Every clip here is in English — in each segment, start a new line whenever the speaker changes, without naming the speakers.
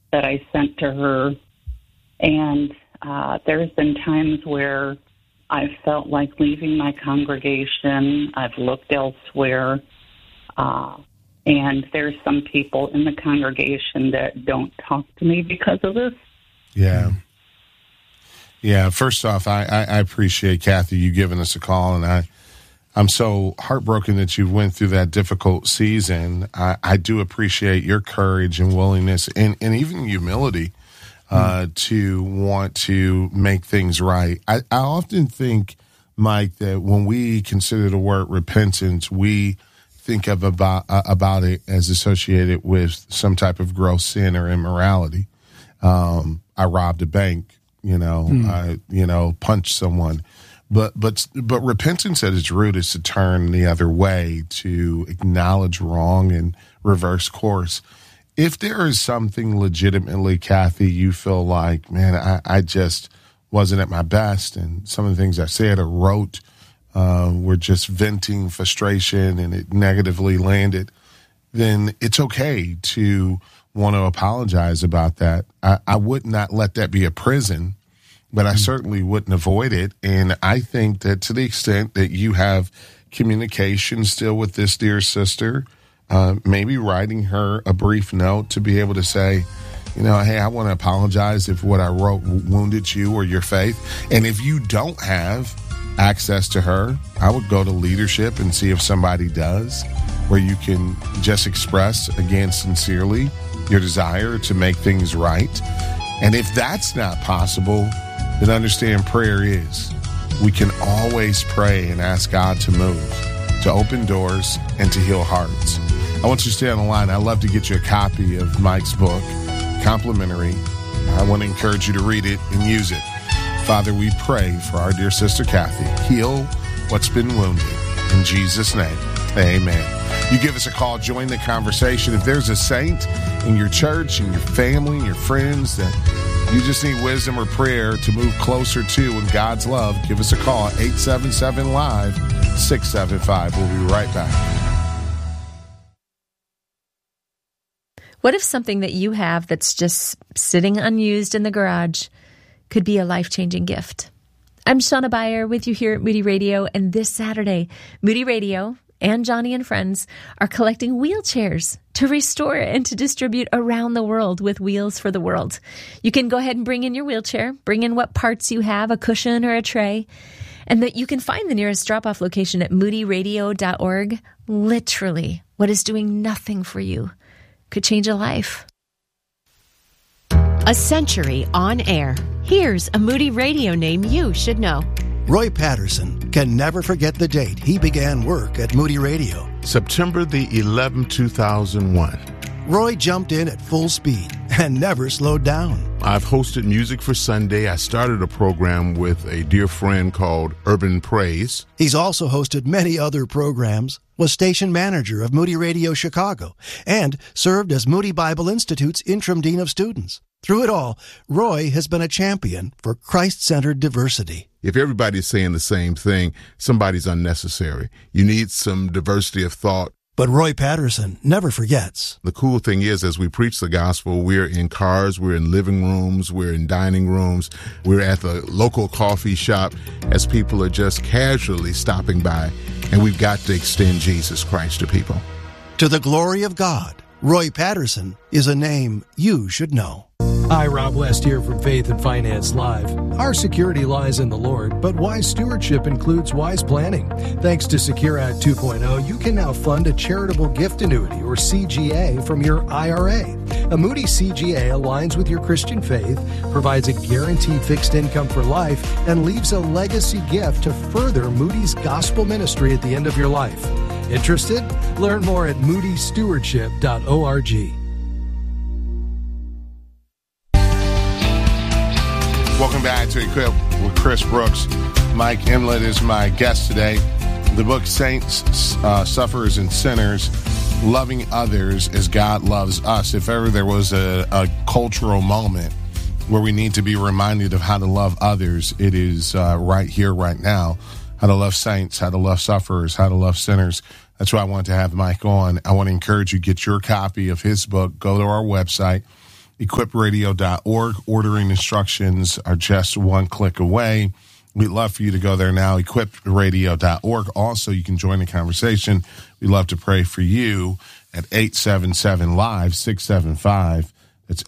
that I sent to her. And there's been times where I've felt like leaving my congregation. I've looked elsewhere. And there's some people in the congregation that don't talk to me because of this.
Yeah. Yeah, first off, I appreciate, Kathy, you giving us a call, and I'm so heartbroken that you went through that difficult season. I do appreciate your courage and willingness and even humility to want to make things right. I often think, Mike, that when we consider the word repentance, we think of about it as associated with some type of gross sin or immorality. I robbed a bank, I punched someone. But repentance at its root is to turn the other way, to acknowledge wrong and reverse course. If there is something legitimately, Kathy, you feel like, man, I just wasn't at my best, and some of the things I said or wrote were just venting frustration and it negatively landed, then it's okay to want to apologize about that. I would not let that be a prison, but I certainly wouldn't avoid it. And I think that to the extent that you have communication still with this dear sister, maybe writing her a brief note to be able to say, hey, I want to apologize if what I wrote wounded you or your faith. And if you don't have access to her, I would go to leadership and see if somebody does, where you can just express, again, sincerely, your desire to make things right. And if that's not possible, then understand prayer is. We can always pray and ask God to move, to open doors, and to heal hearts. I want you to stay on the line. I'd love to get you a copy of Mike's book, complimentary. I want to encourage you to read it and use it. Father, we pray for our dear sister Kathy. Heal what's been wounded. In Jesus' name, amen. You give us a call, join the conversation. If there's a saint in your church, in your family, in your friends that you just need wisdom or prayer to move closer to in God's love, give us a call, 877-LIVE-675. We'll be right back.
What if something that you have that's just sitting unused in the garage could be a life-changing gift? I'm Shauna Beyer with you here at Moody Radio, and this Saturday, Moody Radio and Johnny and Friends are collecting wheelchairs to restore and to distribute around the world with Wheels for the World. You can go ahead and bring in your wheelchair, bring in what parts you have, a cushion or a tray, and that you can find the nearest drop-off location at moodyradio.org. Literally, what is doing nothing for you could change a life.
A century on air. Here's a Moody Radio name you should know.
Roy Patterson can never forget the date he began work at Moody Radio.
September the 11th, 2001.
Roy jumped in at full speed and never slowed down.
I've hosted Music for Sunday. I started a program with a dear friend called Urban Praise.
He's also hosted many other programs, was station manager of Moody Radio Chicago, and served as Moody Bible Institute's interim dean of students. Through it all, Roy has been a champion for Christ-centered diversity.
If everybody's saying the same thing, somebody's unnecessary. You need some diversity of thought.
But Roy Patterson never forgets.
The cool thing is, as we preach the gospel, we're in cars, we're in living rooms, we're in dining rooms, we're at the local coffee shop as people are just casually stopping by, and we've got to extend Jesus Christ to people.
To the glory of God, Roy Patterson is a name you should know.
Hi, Rob West here from Faith and Finance Live. Our security lies in the Lord, but wise stewardship includes wise planning. Thanks to Secure Act 2.0, you can now fund a charitable gift annuity, or CGA, from your IRA. A Moody CGA aligns with your Christian faith, provides a guaranteed fixed income for life, and leaves a legacy gift to further Moody's gospel ministry at the end of your life. Interested? Learn more at moodystewardship.org.
Welcome back to Equip with Chris Brooks. Mike Imlet is my guest today. The book Saints, Sufferers, and Sinners, Loving Others as God Loves Us. If ever there was a cultural moment where we need to be reminded of how to love others, it is right here, right now. How to love saints, how to love sufferers, how to love sinners. That's why I wanted to have Mike on. I want to encourage you, get your copy of his book. Go to our website, equipradio.org. Ordering instructions are just one click away. We'd love for you to go there now, equipradio.org. Also, you can join the conversation. We'd love to pray for you at 877-LIVE-675. That's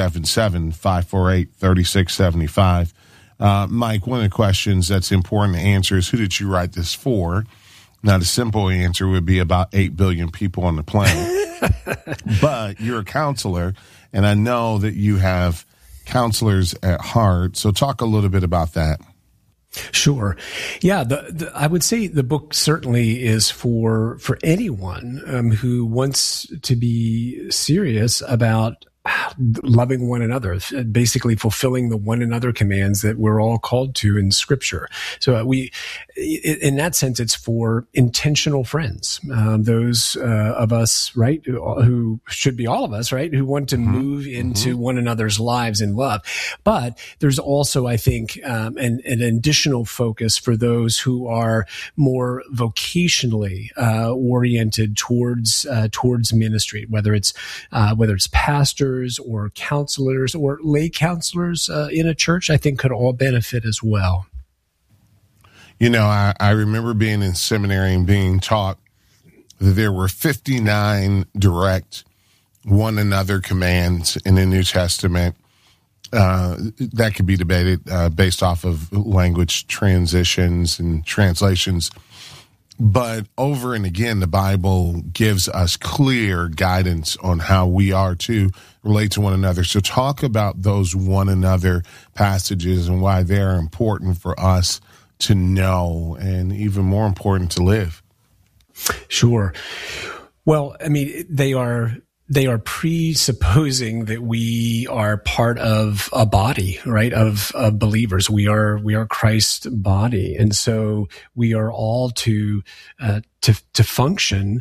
877-548-3675. Mike, one of the questions that's important to answer is, who did you write this for? Now, the simple answer would be about 8 billion people on the planet. But you're a counselor, and I know that you have counselors at heart. So talk a little bit about that.
Sure. Yeah, I would say the book certainly is for anyone who wants to be serious about loving one another, basically fulfilling the one another commands that we're all called to in Scripture. So in that sense, it's for intentional friends, those of us, right, who should be all of us, right, who want to move into one another's lives in love. But there's also, I think, an additional focus for those who are more vocationally oriented towards ministry, whether it's pastors or counselors or lay counselors in a church, I think could all benefit as well.
You know, I remember being in seminary and being taught that there were 59 direct one another commands in the New Testament. That could be debated based off of language transitions and translations. But over and again, the Bible gives us clear guidance on how we are to relate to one another. So talk about those one another passages and why they're important for us to know and even more important to live.
Sure. Well, I mean, they are presupposing that we are part of a body, right? Of believers. We are Christ's body. And so we are all to function,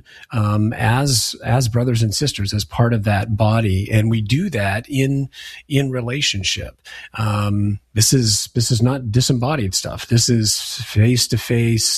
as brothers and sisters, as part of that body. And we do that in relationship. This is not disembodied stuff. This is face-to-face,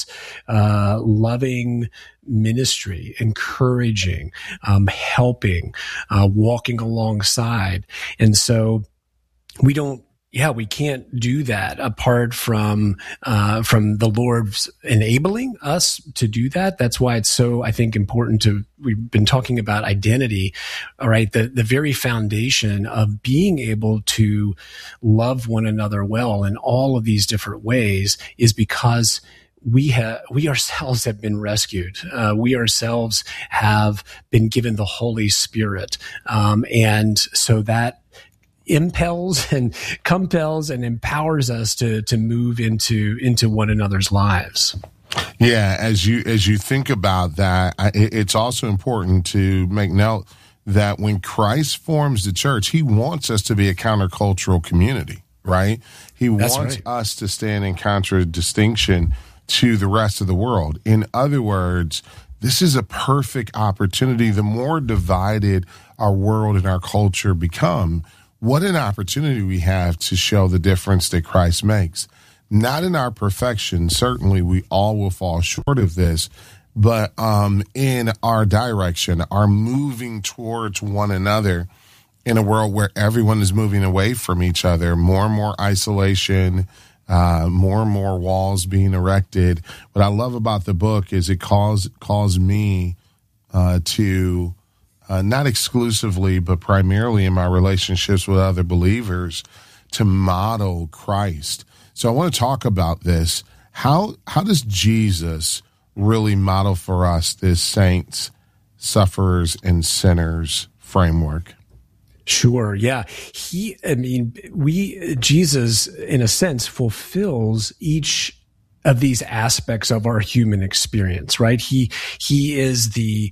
loving ministry, encouraging, helping, walking alongside. And so we can't do that apart from the Lord's enabling us to do that. That's why it's so, I think, important we've been talking about identity, all right? The very foundation of being able to love one another well in all of these different ways is because we ourselves have been rescued. We ourselves have been given the Holy Spirit. And so that impels and compels and empowers us to move into one another's lives.
Yeah, as you think about that, it's also important to make note that when Christ forms the church, he wants us to be a countercultural community, right? He wants us to stand in contradistinction to the rest of the world. In other words, this is a perfect opportunity. The more divided our world and our culture become, what an opportunity we have to show the difference that Christ makes. Not in our perfection. Certainly, we all will fall short of this, but in our direction, our moving towards one another in a world where everyone is moving away from each other, more and more isolation, more and more walls being erected. What I love about the book is it calls me to not exclusively, but primarily in my relationships with other believers, to model Christ. So I want to talk about this. How does Jesus really model for us this saints, sufferers, and sinners framework?
Sure. Yeah. Jesus, in a sense, fulfills each of these aspects of our human experience, right? He is the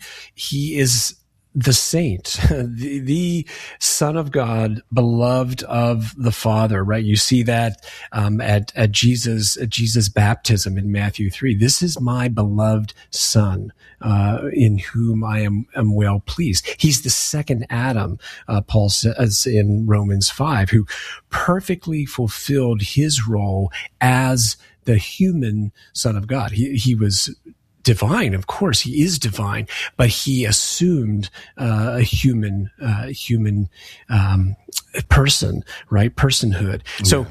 saint, the Son of God, beloved of the Father, right? You see that at Jesus' baptism in Matthew 3. This is my beloved Son, in whom I am well pleased. He's the second Adam, Paul says in Romans 5, who perfectly fulfilled his role as the human Son of God. He was divine. Of course, he is divine, but he assumed a human person, right? Personhood. Yes. So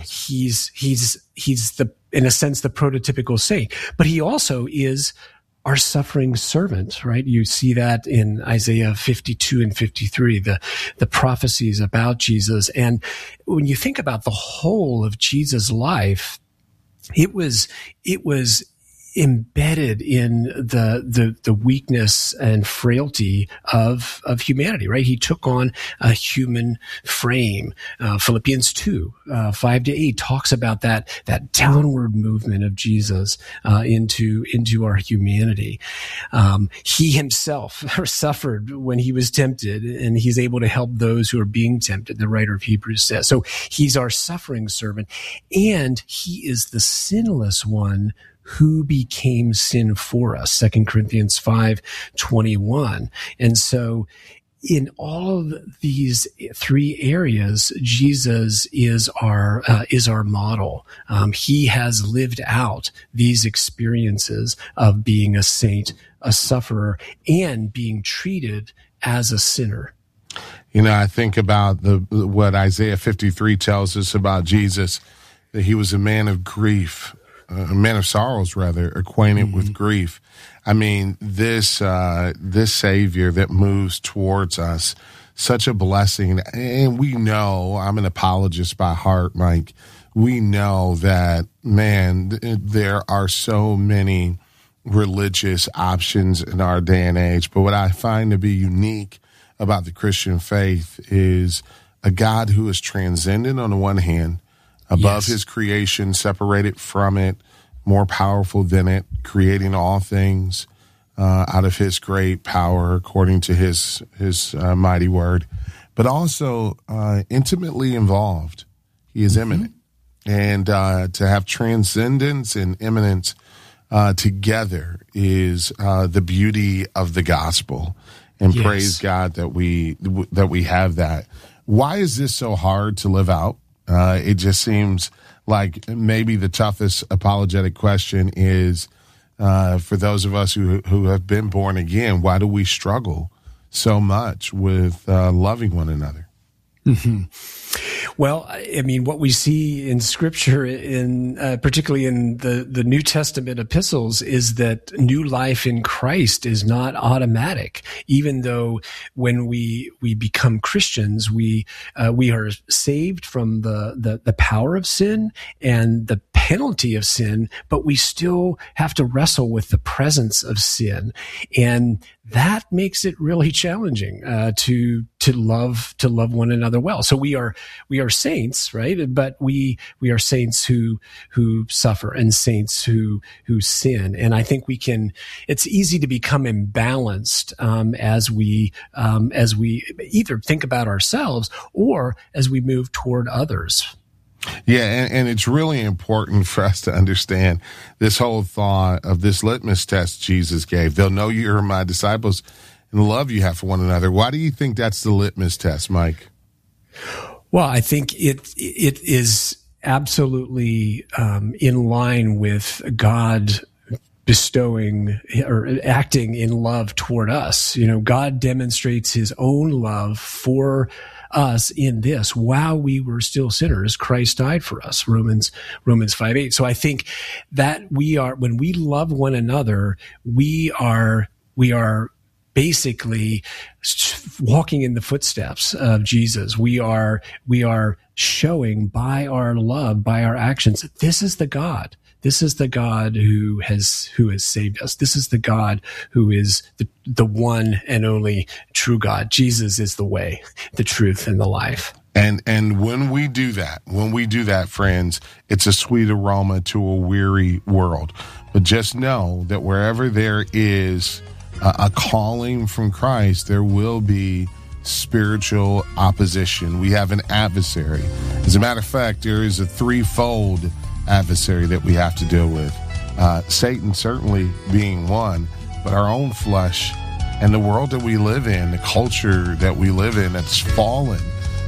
he's the, in a sense, the prototypical saint, but he also is our suffering servant, right? You see that in Isaiah 52 and 53, the prophecies about Jesus. And when you think about the whole of Jesus' life, it was embedded in the weakness and frailty of humanity, right? He took on a human frame. Philippians 2, 5-8 talks about that downward movement of Jesus, into our humanity. He himself suffered when he was tempted, and he's able to help those who are being tempted, the writer of Hebrews says. So he's our suffering servant, and he is the sinless one who became sin for us, 2 Corinthians 5:21. And so in all of these three areas, Jesus is our model. He has lived out these experiences of being a saint, a sufferer, and being treated as a sinner.
You know, I think about what Isaiah 53 tells us about Jesus, that he was a man of grief, a man of sorrows, rather, acquainted with grief. I mean, this Savior that moves towards us, such a blessing. And we know, I'm an apologist by heart, Mike. We know that, man, there are so many religious options in our day and age. But what I find to be unique about the Christian faith is a God who is transcendent on the one hand, above his creation, separated from it, more powerful than it, creating all things out of his great power according to his mighty word, but also intimately involved. He is immanent. And to have transcendence and immanence together is the beauty of the gospel. And praise God that we have that. Why is this so hard to live out? It just seems like maybe the toughest apologetic question is, for those of us who have been born again, why do we struggle so much with loving one another?
Mm-hmm. Well, I mean, what we see in Scripture, particularly in the New Testament epistles, is that new life in Christ is not automatic. Even though when we become Christians, we are saved from the power of sin and the penalty of sin, but we still have to wrestle with the presence of sin, and that makes it really challenging to love one another well. So we are saints, right? But we are saints who suffer and saints who sin. And I think it's easy to become imbalanced as we either think about ourselves or as we move toward others.
Yeah, and it's really important for us to understand this whole thought of this litmus test Jesus gave. They'll know you're my disciples and the love you have for one another. Why do you think that's the litmus test, Mike?
Well, I think it is absolutely in line with God bestowing or acting in love toward us. You know, God demonstrates his own love for us in this: while we were still sinners, Christ died for us, Romans 5:8. So I think that when we love one another, we are basically walking in the footsteps of Jesus. We are showing by our love, by our actions, that this is the God. This is the God who has saved us. This is the God who is the one and only true God. Jesus is the way, the truth, and the life.
And when we do that, friends, it's a sweet aroma to a weary world. But just know that wherever there is a calling from Christ, there will be spiritual opposition. We have an adversary. As a matter of fact, there is a threefold adversary that we have to deal with. Satan certainly being one, but our own flesh and the world that we live in, the culture that we live in that's fallen,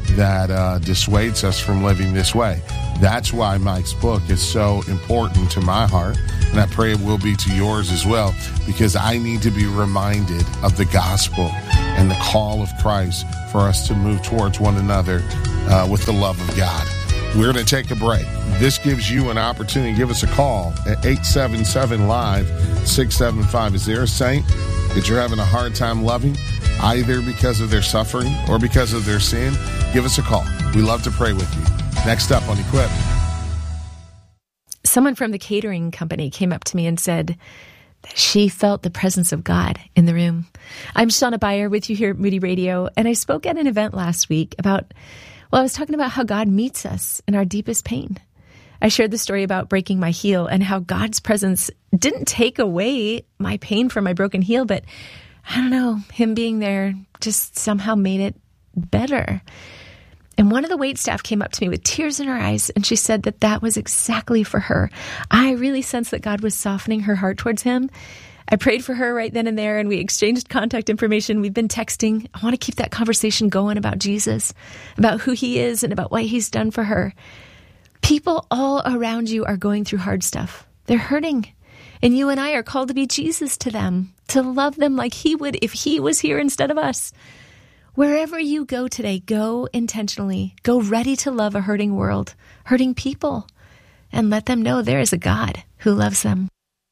that dissuades us from living this way. That's why Mike's book is so important to my heart, and I pray it will be to yours as well, because I need to be reminded of the gospel and the call of Christ for us to move towards one another with the love of God. We're going to take a break. This gives you an opportunity. Give us a call at 877-LIVE-675. Is there a saint that you're having a hard time loving, either because of their suffering or because of their sin? Give us a call. We love to pray with you. Next up on Equip.
Someone from the catering company came up to me and said that she felt the presence of God in the room. I'm Shauna Beyer with you here at Moody Radio, and I spoke at an event last week about, I was talking about how God meets us in our deepest pain. I shared the story about breaking my heel and how God's presence didn't take away my pain from my broken heel, but I don't know, him being there just somehow made it better. And one of the waitstaff came up to me with tears in her eyes, and she said that that was exactly for her. I really sensed that God was softening her heart towards him. I prayed for her right then and there, and we exchanged contact information. We've been texting. I want to keep that conversation going about Jesus, about who he is and about what he's done for her. People all around you are going through hard stuff. They're hurting. And you and I are called to be Jesus to them, to love them like he would if he was here instead of us. Wherever you go today, go intentionally. Go ready to love a hurting world, hurting people, and let them know there is a God who loves them.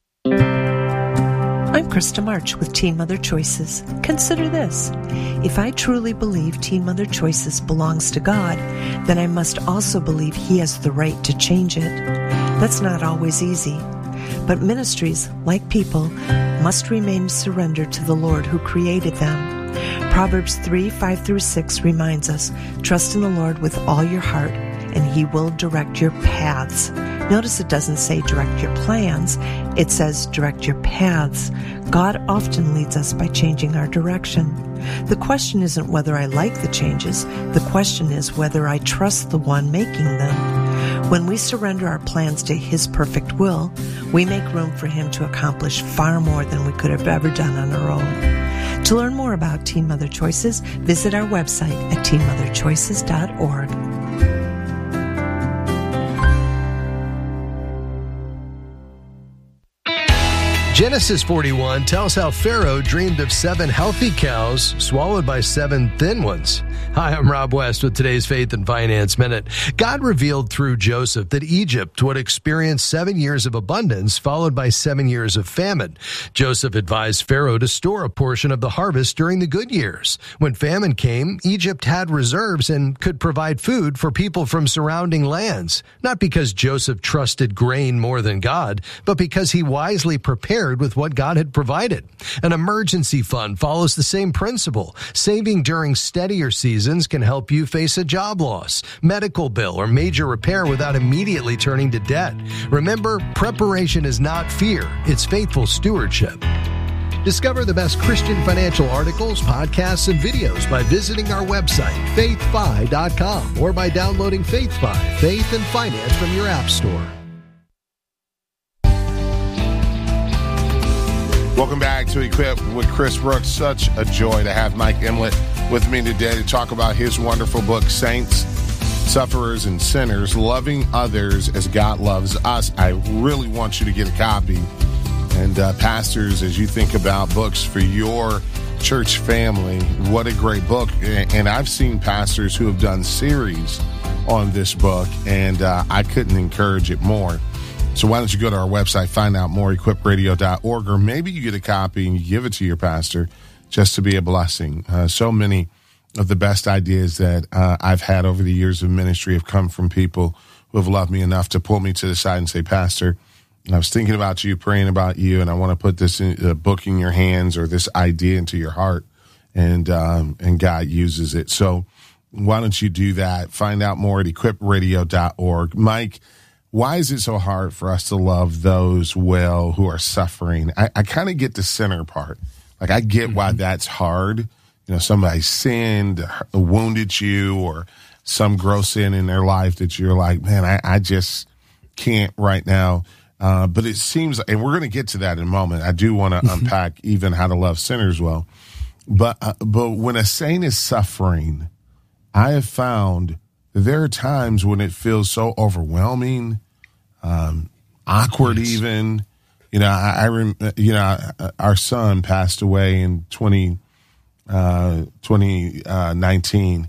I'm Krista March with Teen Mother Choices. Consider this. If I truly believe Teen Mother Choices belongs to God, then I must also believe he has the right to change it. That's not always easy. But ministries, like people, must remain surrendered to the Lord who created them. Proverbs 3:5-6 reminds us, trust in the Lord with all your heart, and he will direct your paths. Notice it doesn't say direct your plans, it says direct your paths. God often leads us by changing our direction. The question isn't whether I like the changes, the question is whether I trust the one making them. When we surrender our plans to his perfect will, we make room for him to accomplish far more than we could have ever done on our own. To learn more about Teen Mother Choices, visit our website at teenmotherchoices.org.
Genesis 41 tells how Pharaoh dreamed of 7 healthy cows swallowed by 7 thin ones. Hi, I'm Rob West with today's Faith and Finance Minute. God revealed through Joseph that Egypt would experience 7 years of abundance followed by 7 years of famine. Joseph advised Pharaoh to store a portion of the harvest during the good years. When famine came, Egypt had reserves and could provide food for people from surrounding lands, not because Joseph trusted grain more than God, but because he wisely prepared with what God had provided. An emergency fund follows the same principle. Saving during steadier seasons can help you face a job loss, medical bill, or major repair without immediately turning to debt. Remember, preparation is not fear, it's faithful stewardship. Discover the best Christian financial articles, podcasts, and videos by visiting our website, faithfi.com, or by downloading FaithFi, Faith and Finance from your app store.
Welcome back to Equip with Chris Brooks. Such a joy to have Mike Emlet with me today to talk about his wonderful book, Saints, Sufferers, and Sinners, Loving Others as God Loves Us. I really want you to get a copy. And pastors, as you think about books for your church family, what a great book. And I've seen pastors who have done series on this book, and I couldn't encourage it more. So why don't you go to our website, find out more, equipradio.org, or maybe you get a copy and you give it to your pastor just to be a blessing. So many of the best ideas that I've had over the years of ministry have come from people who have loved me enough to pull me to the side and say, Pastor, I was thinking about you, praying about you, and I want to put this book in your hands or this idea into your heart, and God uses it. So why don't you do that? Find out more at equipradio.org. Mike, why is it so hard for us to love those well who are suffering? I kind of get the sinner part. Like, I get why that's hard. You know, somebody sinned, wounded you, or some gross sin in their life that you're like, man, I just can't right now. But it seems, and we're going to get to that in a moment. I do want to unpack even how to love sinners well. But when a saint is suffering, I have found that there are times when it feels so overwhelming, awkward, even. You know, our son passed away in 2019,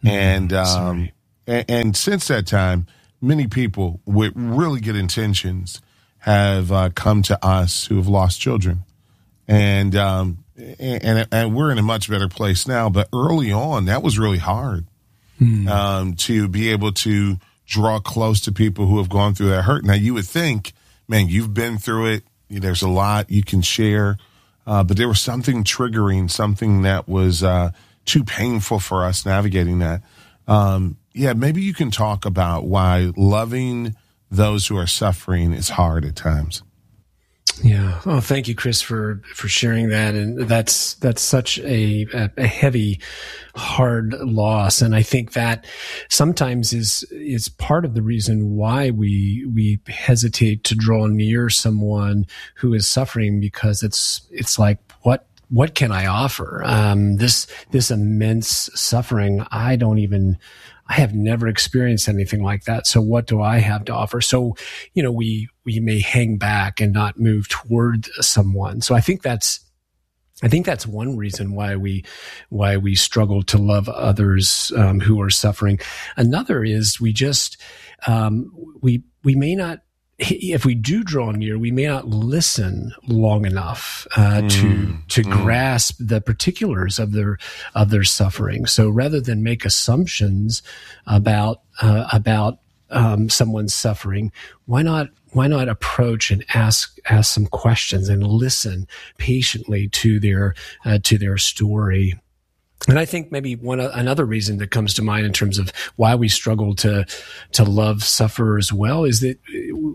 and since that time, many people with really good intentions have come to us who have lost children, and we're in a much better place now. But early on, that was really hard to be able to draw close to people who have gone through that hurt. Now, you would think, man, you've been through it. There's a lot you can share, but there was something triggering, something that was too painful for us navigating that. Maybe you can talk about why loving those who are suffering is hard at times.
Yeah. Oh, thank you, Chris, for sharing that. And that's such a heavy, hard loss. And I think that sometimes is part of the reason why we hesitate to draw near someone who is suffering, because it's like, what can I offer? This immense suffering, I have never experienced anything like that. So what do I have to offer? So, we may hang back and not move toward someone. So I think that's one reason why we struggle to love others who are suffering. Another is we may not. If we do draw near, we may not listen long enough to grasp the particulars of their suffering. So rather than make assumptions about someone's suffering, why not approach and ask some questions and listen patiently to their story? And I think maybe another reason that comes to mind in terms of why we struggle to love sufferers well is that,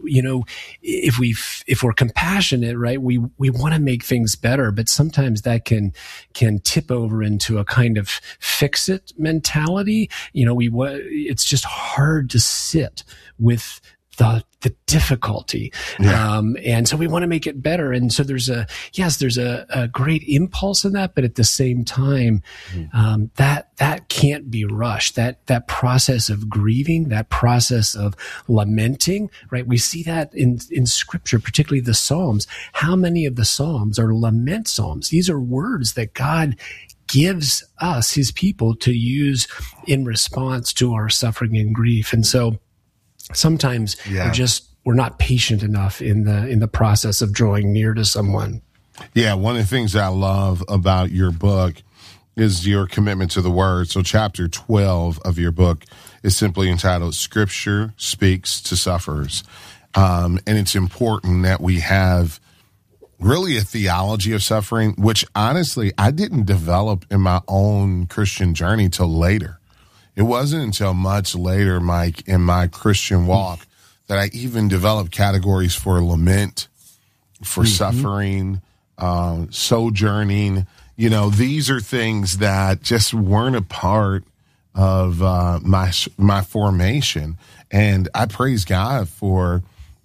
if we're compassionate, right, we want to make things better, but sometimes that can tip over into a kind of fix it mentality. It's just hard to sit with the difficulty. Yeah. And so we want to make it better. And so there's a great impulse in that, but at the same time, that can't be rushed. That process of grieving, that process of lamenting, right? We see that in scripture, particularly the Psalms. How many of the Psalms are lament Psalms? These are words that God gives us, his people, to use in response to our suffering and grief. And so sometimes we're not patient enough in the process of drawing near to someone.
Yeah, one of the things I love about your book is your commitment to the word. So chapter 12 of your book is simply entitled Scripture Speaks to Sufferers. And it's important that we have really a theology of suffering, which honestly I didn't develop in my own Christian journey till later. It wasn't until much later, Mike, in my Christian walk that I even developed categories for lament, for suffering, sojourning. These are things that just weren't a part of my formation. And I praise God for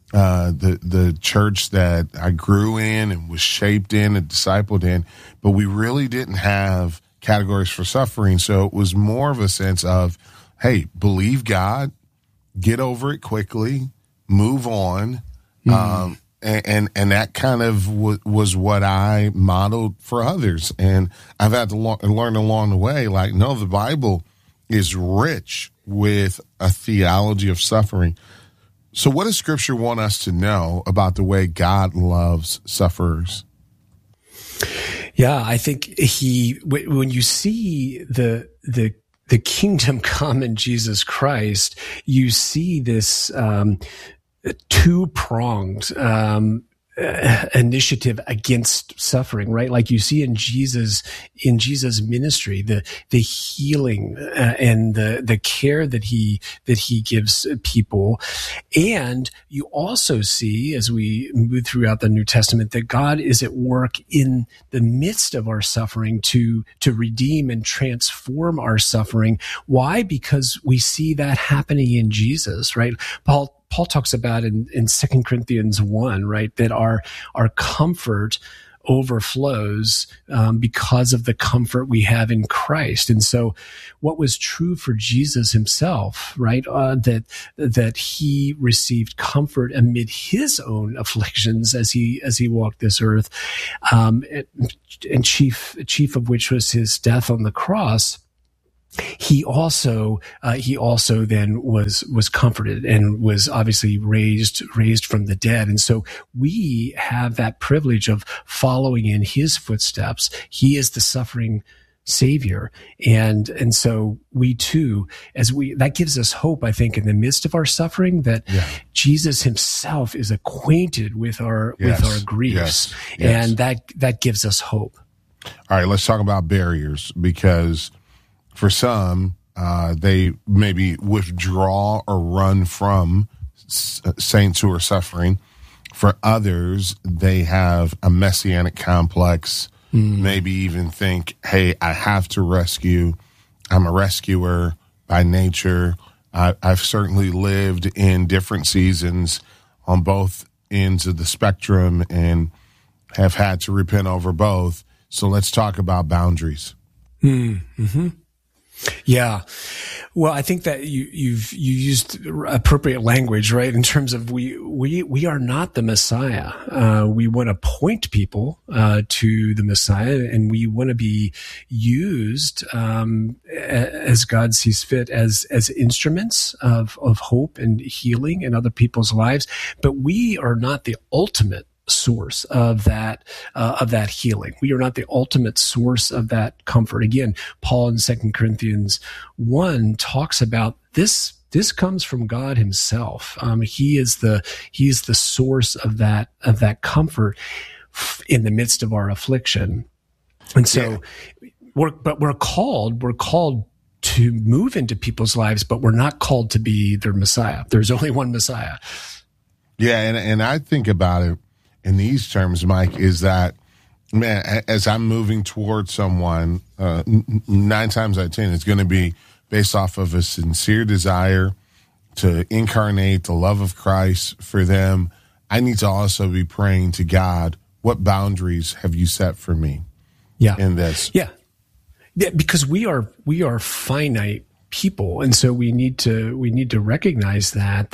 the church that I grew in and was shaped in and discipled in. But we really didn't have categories for suffering. So it was more of a sense of, hey, believe God, get over it quickly, move on. And that kind of was what I modeled for others. And I've had to learn along the way, no, the Bible is rich with a theology of suffering. So what does Scripture want us to know about the way God loves sufferers?
Yeah, I think when you see the kingdom come in Jesus Christ, you see this two-pronged initiative against suffering, right? Like you see in Jesus' ministry, the healing and the care that he gives people. And you also see, as we move throughout the New Testament, that God is at work in the midst of our suffering to redeem and transform our suffering. Why? Because we see that happening in Jesus, right? Paul talks about in 2 Corinthians 1, right, that our comfort overflows because of the comfort we have in Christ. And so what was true for Jesus himself, right, that he received comfort amid his own afflictions as he walked this earth, and chief of which was his death on the cross. He also then was comforted and was obviously raised from the dead. And so we have that privilege of following in his footsteps. He is the suffering Savior. And so we too, that gives us hope, I think, in the midst of our suffering, that Jesus himself is acquainted with our griefs. Yes. And that gives us hope.
All right, let's talk about barriers, because for some, they maybe withdraw or run from saints who are suffering. For others, they have a messianic complex, maybe even think, hey, I have to rescue. I'm a rescuer by nature. I've certainly lived in different seasons on both ends of the spectrum and have had to repent over both. So let's talk about boundaries.
Mm-hmm. Yeah. Well, I think that you used appropriate language, right? In terms of we are not the Messiah. We want to point people to the Messiah, and we want to be used as God sees fit as instruments of hope and healing in other people's lives. But we are not the ultimate source of that healing. We are not the ultimate source of that comfort. Again, Paul in 2 Corinthians 1 talks about this. This comes from God himself. He is the source of that comfort in the midst of our affliction. And so we're called to move into people's lives, but we're not called to be their Messiah. There's only one Messiah.
Yeah. And I think about it in these terms, Mike, is that, man, as I'm moving towards someone, 9 times out of 10, it's going to be based off of a sincere desire to incarnate the love of Christ for them. I need to also be praying to God, what boundaries have you set for me in this? Yeah,
because we are finite people. And so we need to recognize that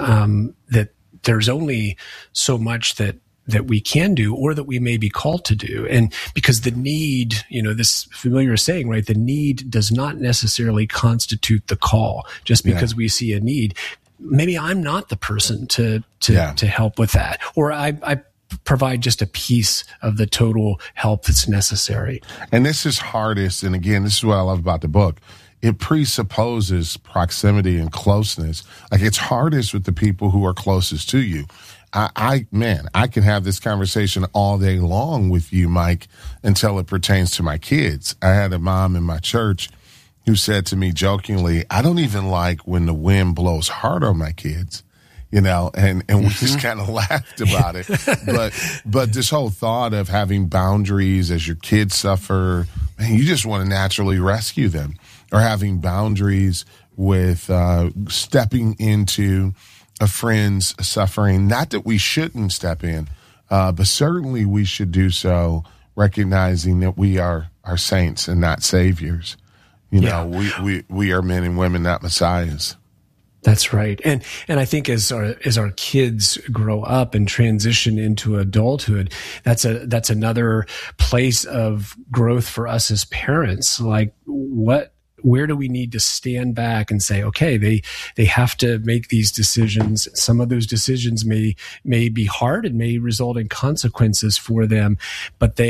there's only so much that we can do, or that we may be called to do. And because the need, this familiar saying, right? The need does not necessarily constitute the call. Just because we see a need, maybe I'm not the person to help with that, or I provide just a piece of the total help that's necessary.
And this is hardest. And again, this is what I love about the book. It presupposes proximity and closeness. Like, it's hardest with the people who are closest to you. I can have this conversation all day long with you, Mike, until it pertains to my kids. I had a mom in my church who said to me jokingly, I don't even like when the wind blows hard on my kids, and we just kind of laughed about it. But this whole thought of having boundaries as your kids suffer, man, you just want to naturally rescue them, or having boundaries with stepping into a friend's suffering. Not that we shouldn't step in, but certainly we should do so, recognizing that we are saints and not saviors. We are men and women, not messiahs.
That's right. And I think as our kids grow up and transition into adulthood, that's another place of growth for us as parents. Like, where do we need to stand back and say, okay, they have to make these decisions. Some of those decisions may be hard and may result in consequences for them, but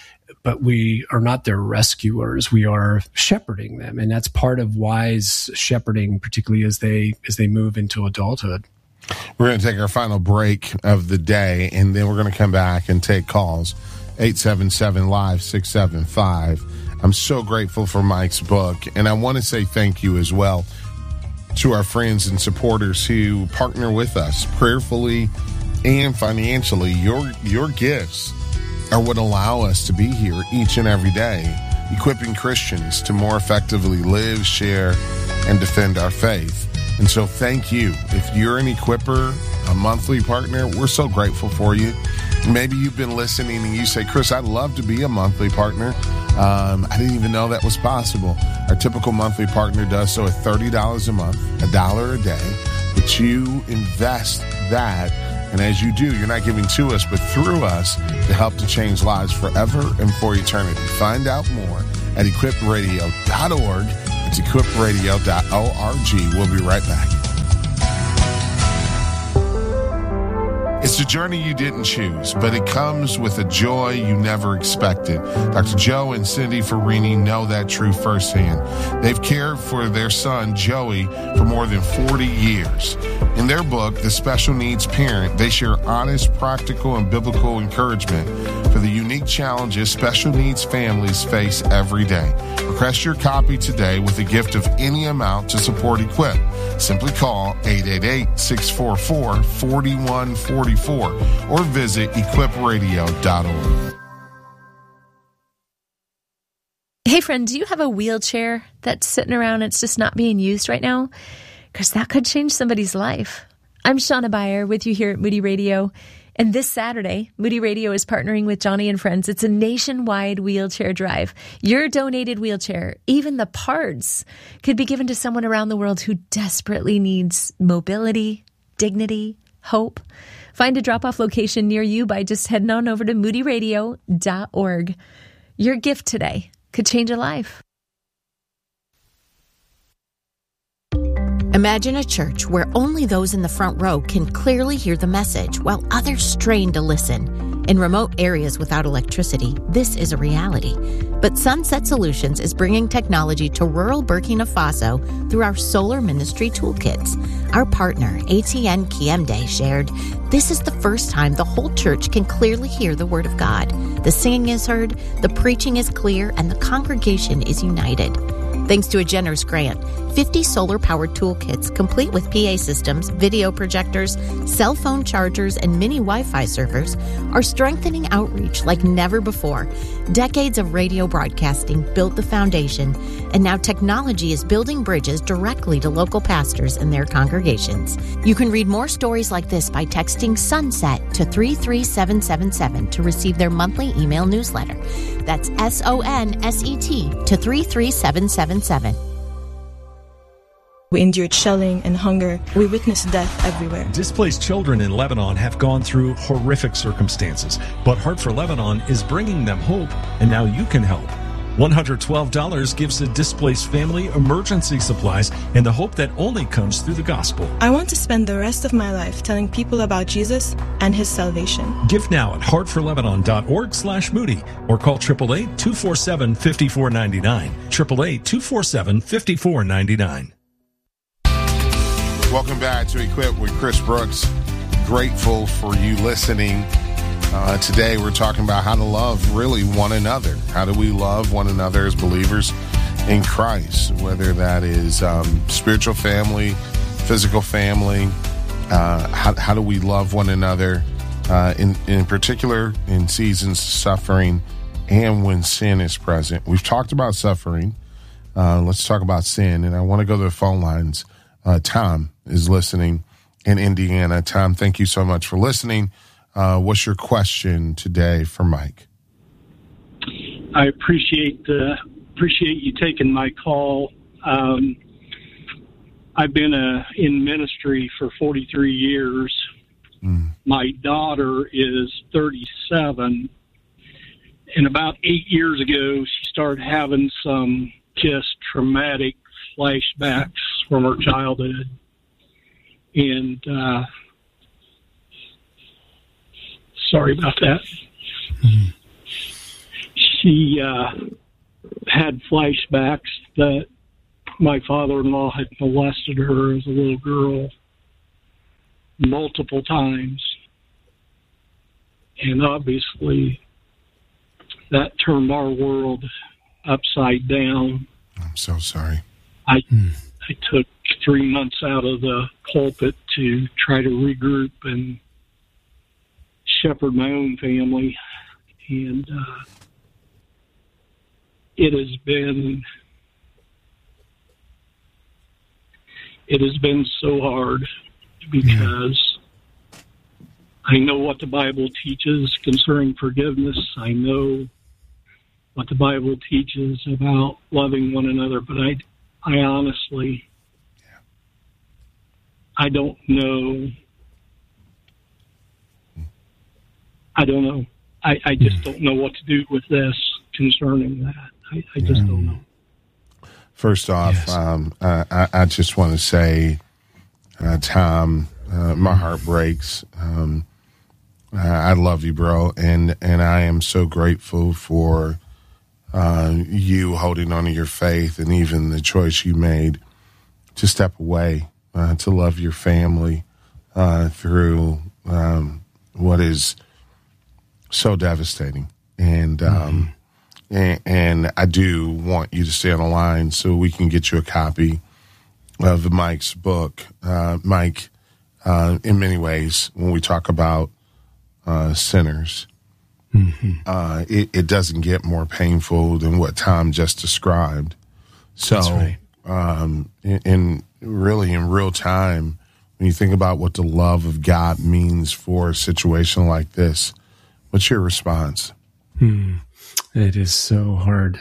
we are not their rescuers. We are shepherding them. And that's part of wise shepherding, particularly as they move into adulthood.
We're going to take our final break of the day, and then we're going to come back and take calls. 877-LIVE-675. I'm so grateful for Mike's book, and I want to say thank you as well to our friends and supporters who partner with us prayerfully and financially. Your gifts are what allow us to be here each and every day, equipping Christians to more effectively live, share, and defend our faith. And so thank you. If you're an equipper, a monthly partner, we're so grateful for you. Maybe you've been listening and you say, Chris, I'd love to be a monthly partner. I didn't even know that was possible. Our typical monthly partner does so at $30 a month, $1 a day. But you invest that, and as you do, you're not giving to us, but through us to help to change lives forever and for eternity. Find out more at equipradio.org. It's equipradio.org. We'll be right back. It's a journey you didn't choose, but it comes with a joy you never expected. Dr. Joe and Cindy Farini know that truth firsthand. They've cared for their son, Joey, for more than 40 years. In their book, The Special Needs Parent, they share honest, practical, and biblical encouragement for the unique challenges special needs families face every day. Request your copy today with a gift of any amount to support Equip. Simply call 888-644-4144 or visit equipradio.org.
Hey, friend, do you have a wheelchair that's sitting around and it's just not being used right now? Because that could change somebody's life. I'm Shauna Beyer with you here at Moody Radio. And this Saturday, Moody Radio is partnering with Johnny and Friends. It's a nationwide wheelchair drive. Your donated wheelchair, even the parts, could be given to someone around the world who desperately needs mobility, dignity, hope. Find a drop-off location near you by just heading on over to moodyradio.org. Your gift today could change a life.
Imagine a church where only those in the front row can clearly hear the message while others strain to listen. In remote areas without electricity, this is a reality. But Sunset Solutions is bringing technology to rural Burkina Faso through our Solar Ministry Toolkits. Our partner, ATN Kiemde, shared, "This is the first time the whole church can clearly hear the Word of God. The singing is heard, the preaching is clear, and the congregation is united." Thanks to a generous grant, 50 solar-powered toolkits complete with PA systems, video projectors, cell phone chargers, and mini Wi-Fi servers are strengthening outreach like never before. Decades of radio broadcasting built the foundation, and now technology is building bridges directly to local pastors and their congregations. You can read more stories like this by texting SUNSET to 33777 to receive their monthly email newsletter. That's SONSET to 33777.
We endured shelling and hunger. We witnessed death everywhere.
Displaced children in Lebanon have gone through horrific circumstances, but Heart for Lebanon is bringing them hope, and now you can help. $112 gives a displaced family emergency supplies and the hope that only comes through the gospel.
I want to spend the rest of my life telling people about Jesus and his salvation.
Give now at heartforlebanon.org/Moody or call 888-247-5499. 888-247-5499.
Welcome back to Equip with Chris Brooks. Grateful for you listening. Today we're talking about how to love really one another. How do we love one another as believers in Christ? Whether that is spiritual family, physical family. How do we love one another in particular in seasons of suffering and when sin is present? We've talked about suffering. Let's talk about sin. And I want to go to the phone lines. Tom is listening in Indiana. Tom, thank you so much for listening. What's your question today for Mike?
I appreciate you taking my call. I've been in ministry for 43 years. My daughter is 37, and about 8 years ago, she started having some just traumatic flashbacks from her childhood. And sorry about that. She had flashbacks that my father-in-law had molested her as a little girl multiple times. And obviously that turned our world upside down.
I'm so sorry.
I took 3 months out of the pulpit to try to regroup and shepherd my own family, and it has been so hard because I know what the Bible teaches concerning forgiveness. I know what the Bible teaches about loving one another, but I honestly, I don't know. I don't know. I just don't know what to do with this concerning that. I just don't know.
First off, yes. I just want to say, Tom, my heart breaks. I love you, bro, and I am so grateful for you holding on to your faith and even the choice you made to step away, to love your family through what is so devastating. And and I do want you to stay on the line so we can get you a copy of Mike's book. Mike, in many ways, when we talk about sinners, it doesn't get more painful than what Tom just described. So, that's right. in real time, when you think about what the love of God means for a situation like this, what's your response?
It is so hard.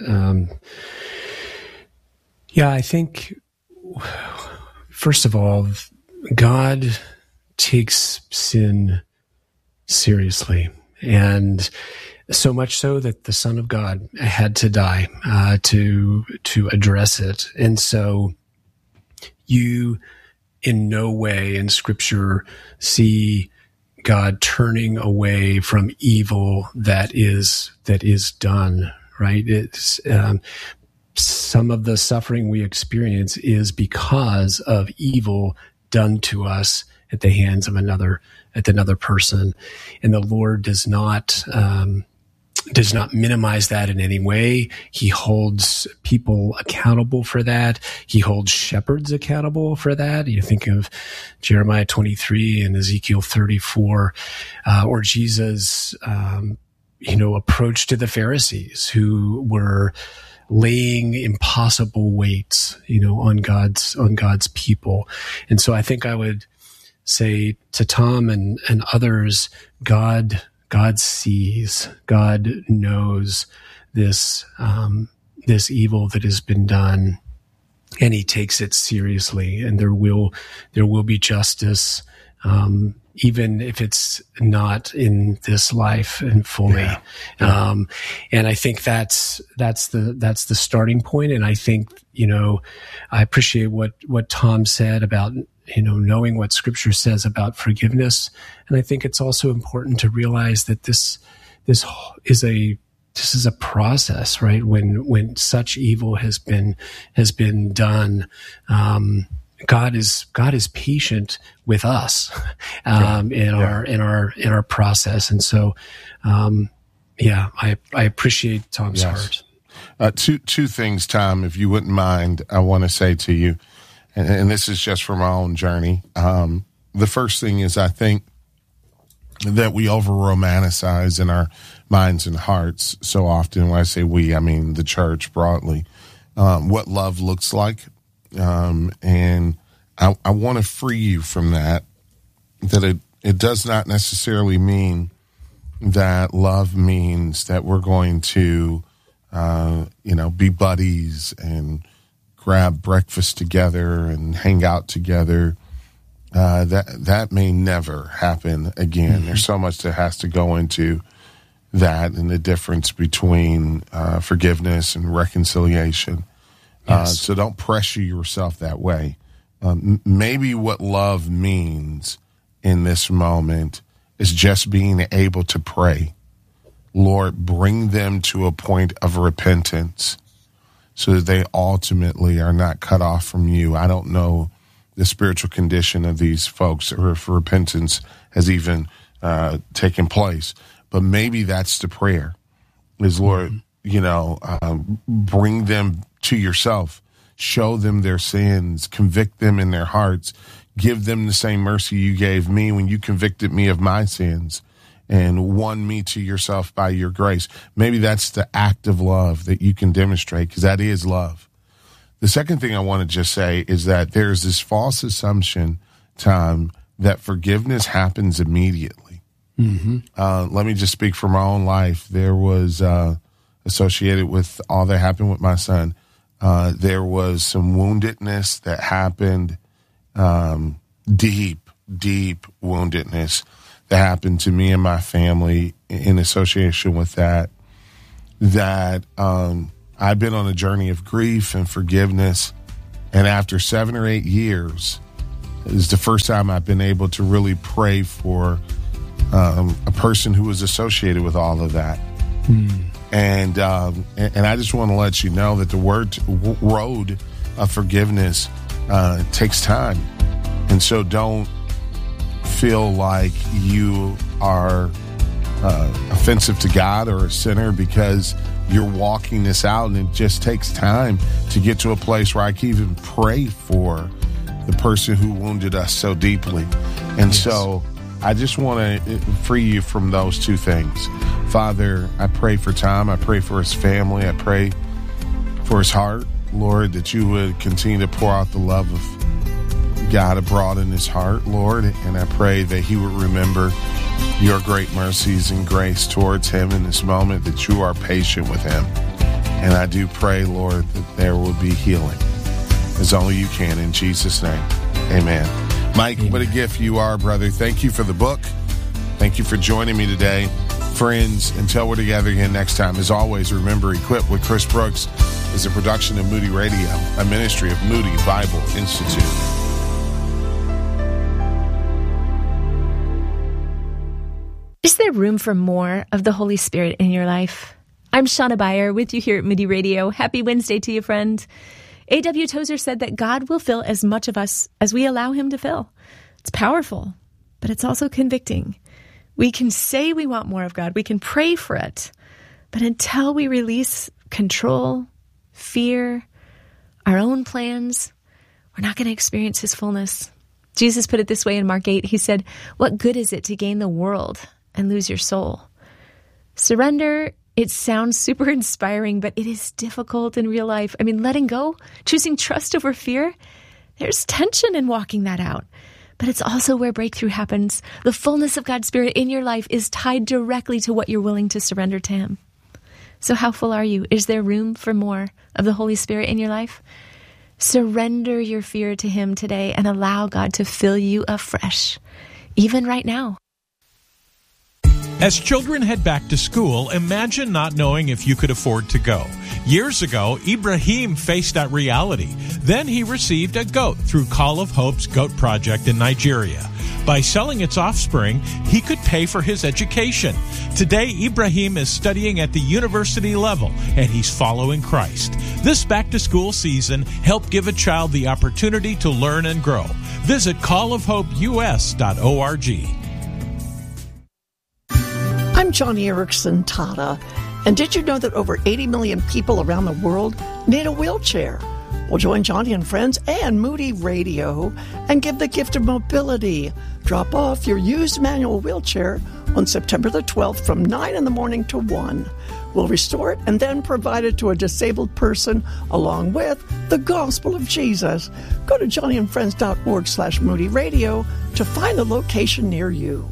I think, first of all, God takes sin seriously, and so much so that the Son of God had to die to address it. And so you in no way in Scripture see God turning away from evil that is done, right? It's some of the suffering we experience is because of evil done to us at the hands of another person, and the Lord does not minimize that in any way. He holds people accountable for that. He holds shepherds accountable for that. You think of Jeremiah 23 and Ezekiel 34, or Jesus, approach to the Pharisees who were laying impossible weights, on God's people. And so I think I would say to Tom and others, God sees, God knows this evil that has been done, and He takes it seriously. And there will be justice, even if it's not in this life and fully. Yeah. And I think that's the starting point. And I think I appreciate what Tom said about knowing what Scripture says about forgiveness. And I think it's also important to realize that this is a process, right? When such evil has been done, God is patient with us, in our process. And so, I appreciate Tom's heart.
Two things, Tom, if you wouldn't mind, I want to say to you, and this is just from my own journey. The first thing is, I think that we over-romanticize in our minds and hearts so often. When I say we, I mean the church broadly, what love looks like. And I want to free you from that it does not necessarily mean that love means that we're going to, be buddies and grab breakfast together and hang out together. That may never happen again. Mm-hmm. There's so much that has to go into that, and the difference between forgiveness and reconciliation.
Yes.
So don't pressure yourself that way. Maybe what love means in this moment is just being able to pray, Lord, bring them to a point of repentance so that they ultimately are not cut off from you. I don't know the spiritual condition of these folks, or if repentance has even taken place, but maybe that's the prayer, is, Lord, bring them to yourself, show them their sins, convict them in their hearts, give them the same mercy you gave me when you convicted me of my sins and won me to yourself by your grace. Maybe that's the act of love that you can demonstrate, because that is love. The second thing I want to just say is that there's this false assumption, Tom, that forgiveness happens immediately. Let me just speak from my own life. There was, associated with all that happened with my son, there was some woundedness that happened, deep woundedness that happened to me and my family in association with that. I've been on a journey of grief and forgiveness. And after 7 or 8 years, is the first time I've been able to really pray for a person who was associated with all of that. And I just want to let you know that the road of forgiveness takes time. And so don't feel like you are offensive to God or a sinner because you're walking this out, and it just takes time to get to a place where I can even pray for the person who wounded us so deeply. And so I just want to free you from those two things. Father, I pray for Tom. I pray for his family. I pray for his heart, Lord, that you would continue to pour out the love of God abroad in his heart, Lord. And I pray that he would remember your great mercies and grace towards him in this moment, that you are patient with him. And I do pray, Lord, that there will be healing as only you can, in Jesus' name. Amen. Mike, what a gift you are, brother. Thank you for the book. Thank you for joining me today. Friends, until we're together again next time, as always, remember, Equipped with Chris Brooks is a production of Moody Radio, a ministry of Moody Bible Institute.
Is there room for more of the Holy Spirit in your life? I'm Shauna Beyer with you here at Moody Radio. Happy Wednesday to you, friend. A.W. Tozer said that God will fill as much of us as we allow him to fill. It's powerful, but it's also convicting. We can say we want more of God. We can pray for it. But until we release control, fear, our own plans, we're not going to experience his fullness. Jesus put it this way in Mark 8. He said, "What good is it to gain the world and lose your soul?" Surrender, it sounds super inspiring, but it is difficult in real life. I mean, letting go, choosing trust over fear, there's tension in walking that out. But it's also where breakthrough happens. The fullness of God's Spirit in your life is tied directly to what you're willing to surrender to him. So how full are you? Is there room for more of the Holy Spirit in your life? Surrender your fear to him today and allow God to fill you afresh, even right now.
As children head back to school, imagine not knowing if you could afford to go. Years ago, Ibrahim faced that reality. Then he received a goat through Call of Hope's Goat Project in Nigeria. By selling its offspring, he could pay for his education. Today, Ibrahim is studying at the university level, and he's following Christ. This back-to-school season, help give a child the opportunity to learn and grow. Visit callofhopeus.org.
I'm Johnny Erickson Tata, and did you know that over 80 million people around the world need a wheelchair? Well, join Johnny and friends and Moody Radio and give the gift of mobility. Drop off your used manual wheelchair on September the 12th from 9 in the morning to 1. We'll restore it and then provide it to a disabled person along with the gospel of Jesus. Go to johnnyandfriends.org/Moody Radio to find the location near you.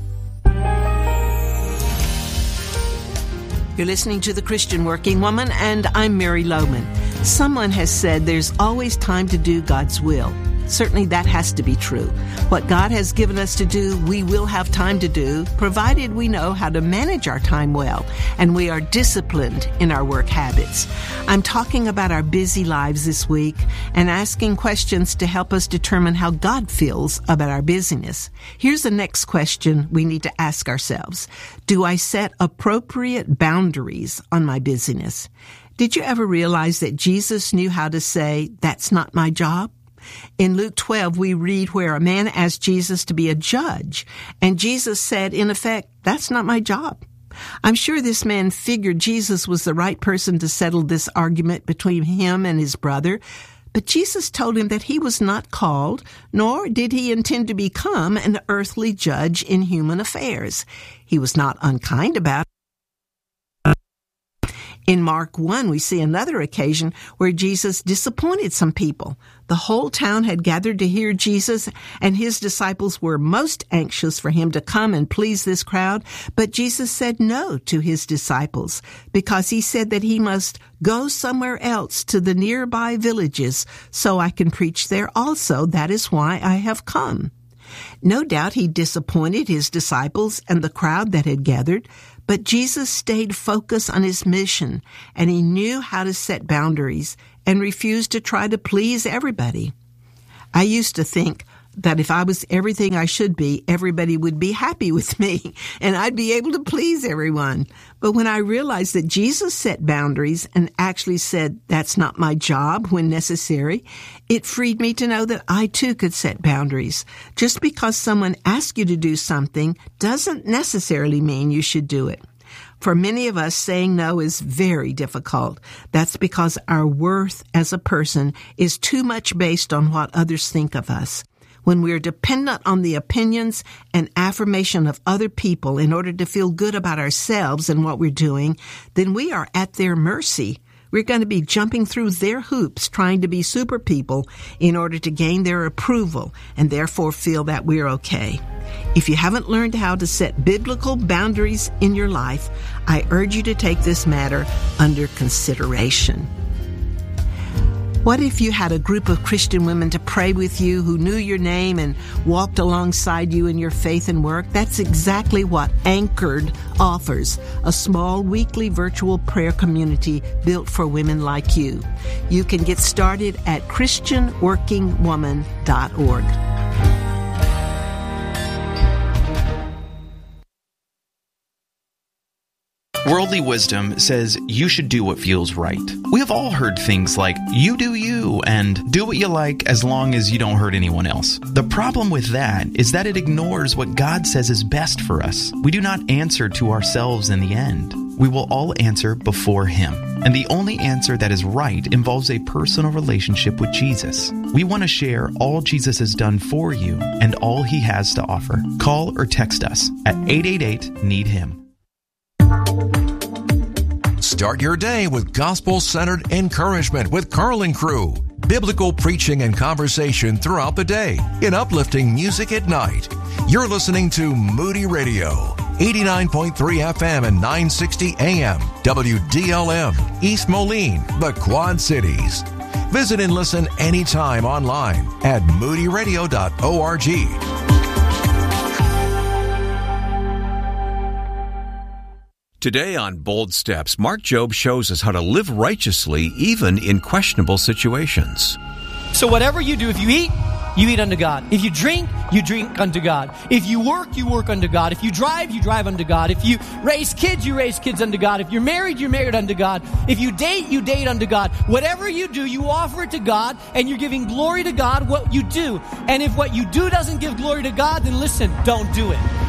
You're listening to The Christian Working Woman, and I'm Mary Lohman. Someone has said there's always time to do God's will. Certainly that has to be true. What God has given us to do, we will have time to do, provided we know how to manage our time well, and we are disciplined in our work habits. I'm talking about our busy lives this week and asking questions to help us determine how God feels about our busyness. Here's the next question we need to ask ourselves. Do I set appropriate boundaries on my busyness? Did you ever realize that Jesus knew how to say, "That's not my job"? In Luke 12, we read where a man asked Jesus to be a judge, and Jesus said, in effect, "That's not my job." I'm sure this man figured Jesus was the right person to settle this argument between him and his brother, but Jesus told him that he was not called, nor did he intend to become an earthly judge in human affairs. He was not unkind about it. In Mark 1, we see another occasion where Jesus disappointed some people. The whole town had gathered to hear Jesus, and his disciples were most anxious for him to come and please this crowd. But Jesus said no to his disciples because he said that he must go somewhere else to the nearby villages so I can preach there also. That is why I have come. No doubt he disappointed his disciples and the crowd that had gathered, but Jesus stayed focused on his mission, and he knew how to set boundaries and refused to try to please everybody. I used to think that if I was everything I should be, everybody would be happy with me, and I'd be able to please everyone. But when I realized that Jesus set boundaries and actually said, that's not my job when necessary, it freed me to know that I too could set boundaries. Just because someone asks you to do something doesn't necessarily mean you should do it. For many of us, saying no is very difficult. That's because our worth as a person is too much based on what others think of us. When we are dependent on the opinions and affirmation of other people in order to feel good about ourselves and what we're doing, then we are at their mercy. We're going to be jumping through their hoops trying to be super people in order to gain their approval and therefore feel that we're okay. If you haven't learned how to set biblical boundaries in your life, I urge you to take this matter under consideration. What if you had a group of Christian women to pray with you who knew your name and walked alongside you in your faith and work? That's exactly what Anchored offers, a small weekly virtual prayer community built for women like you. You can get started at ChristianWorkingWoman.org.
Worldly wisdom says you should do what feels right. We have all heard things like, you do you, and do what you like as long as you don't hurt anyone else. The problem with that is that it ignores what God says is best for us. We do not answer to ourselves in the end. We will all answer before Him. And the only answer that is right involves a personal relationship with Jesus. We want to share all Jesus has done for you and all He has to offer. Call or text us at 888-NEED-HIM.
Start your day with gospel-centered encouragement with Carl & Crew. Biblical preaching and conversation throughout the day in uplifting music at night. You're listening to Moody Radio, 89.3 FM and 960 AM, WDLM, East Moline, the Quad Cities. Visit and listen anytime online at moodyradio.org.
Today on Bold Steps, Mark Jobe shows us how to live righteously even in questionable situations.
So whatever you do, if you eat unto God. If you drink unto God. If you work unto God. If you drive unto God. If you raise kids unto God. If you're married unto God. If you date unto God. Whatever you do, you offer it to God, and you're giving glory to God what you do. And if what you do doesn't give glory to God, then listen, don't do it.